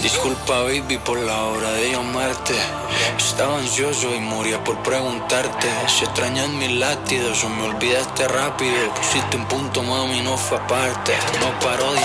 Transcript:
Disculpa, baby, por la hora de llamarte. Estaba ansioso y moría por preguntarte si extrañan mis latidos o me olvidaste rápido. Pusiste un punto, mami, no fue aparte. No paro de